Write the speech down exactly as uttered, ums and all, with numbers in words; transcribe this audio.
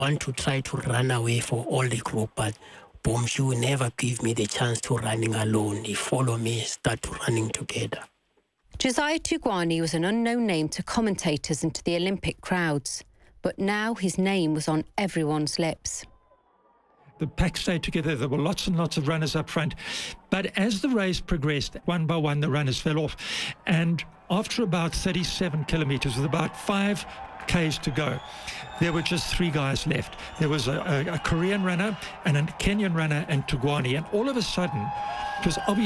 want to try to run away for all the group, but Boomshu never give me the chance to running alone. He follow me, start running together. Josiah Tugwani was an unknown name to commentators and to the Olympic crowds, but now his name was on everyone's lips. The pack stayed together. There were lots and lots of runners up front. But as the race progressed, one by one, the runners fell off. And after about thirty-seven kilometres, with about five Ks to go, there were just three guys left. There was a, a, a Korean runner and a Kenyan runner and Tugwani. And all of a sudden, it was obvious